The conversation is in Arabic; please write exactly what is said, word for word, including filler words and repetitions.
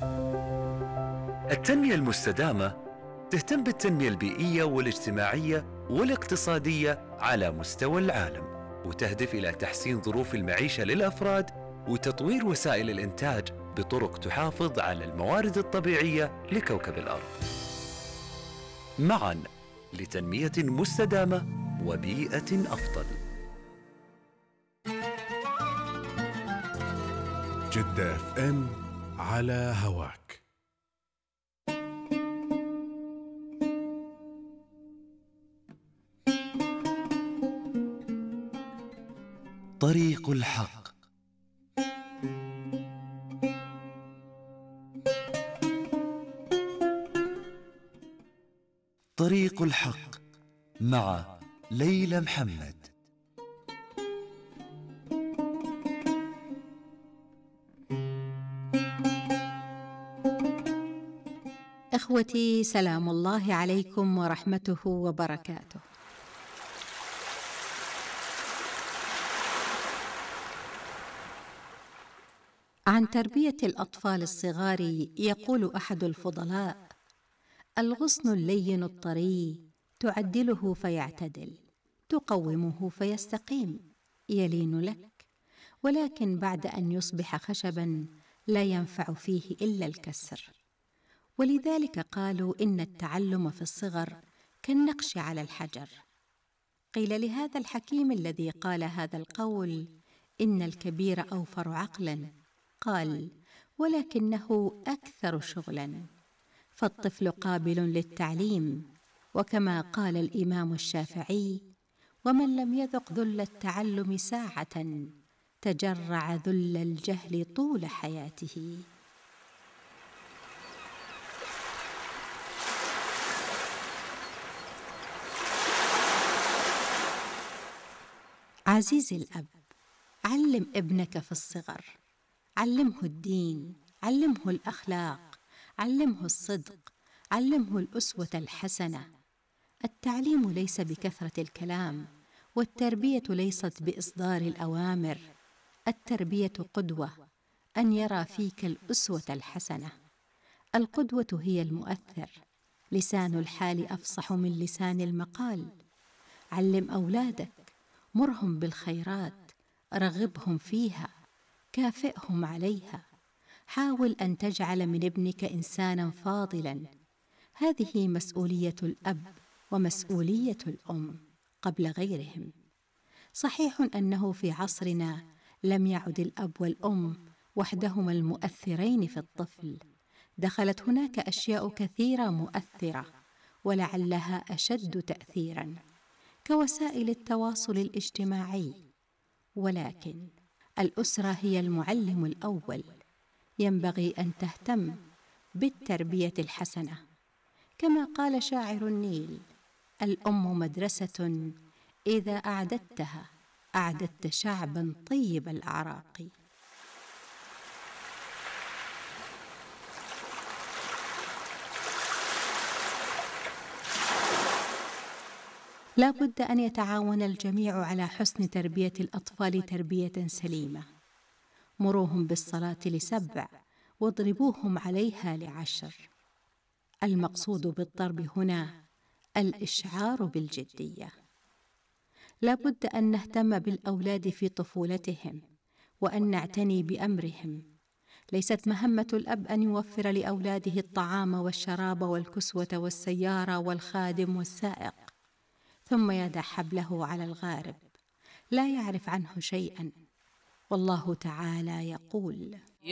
التنمية المستدامة تهتم بالتنمية البيئية والاجتماعية والاقتصادية على مستوى العالم، وتهدف إلى تحسين ظروف المعيشة للأفراد وتطوير وسائل الإنتاج بطرق تحافظ على الموارد الطبيعية لكوكب الأرض. معاً لتنمية مستدامة وبيئة أفضل. جدة اف ام على هواك. طريق الحق. طريق الحق مع ليلى محمد. إخوتي، سلام الله عليكم ورحمته وبركاته. عن تربية الأطفال الصغار يقول أحد الفضلاء: الغصن اللين الطري تعدله فيعتدل، تقومه فيستقيم، يلين لك، ولكن بعد أن يصبح خشباً لا ينفع فيه إلا الكسر. ولذلك قالوا إن التعلم في الصغر كالنقش على الحجر. قيل لهذا الحكيم الذي قال هذا القول إن الكبير أوفر عقلاً، قال: ولكنه أكثر شغلاً. فالطفل قابل للتعليم، وكما قال الإمام الشافعي: ومن لم يذق ذل التعلم ساعة تجرع ذل الجهل طول حياته. عزيزي الأب، علم ابنك في الصغر، علمه الدين، علمه الأخلاق، علمه الصدق، علمه الأسوة الحسنة. التعليم ليس بكثرة الكلام، والتربية ليست بإصدار الأوامر. التربية قدوة، أن يرى فيك الأسوة الحسنة. القدوة هي المؤثر، لسان الحال أفصح من لسان المقال. علم أولادك، مرهم بالخيرات، رغبهم فيها، كافئهم عليها. حاول أن تجعل من ابنك إنساناً فاضلاً. هذه مسؤولية الأب ومسؤولية الأم قبل غيرهم. صحيح أنه في عصرنا لم يعد الأب والأم وحدهما المؤثرين في الطفل، دخلت هناك أشياء كثيرة مؤثرة، ولعلها أشد تأثيراً، كوسائل التواصل الاجتماعي. ولكن الأسرة هي المعلم الأول، ينبغي أن تهتم بالتربية الحسنة. كما قال شاعر النيل: الأم مدرسة إذا أعددتها أعددت شعباً طيب الأعراق. لا بد أن يتعاون الجميع على حسن تربية الأطفال تربية سليمة. مروهم بالصلاة لسبع، واضربوهم عليها لعشر. المقصود بالضرب هنا الإشعار بالجدية. لا بد أن نهتم بالأولاد في طفولتهم، وأن نعتني بأمرهم. ليست مهمة الأب أن يوفر لأولاده الطعام والشراب والكسوة والسيارة والخادم والسائق، ثم يدع حبله على الغارب لا يعرف عنه شيئاً. والله تعالى يقول: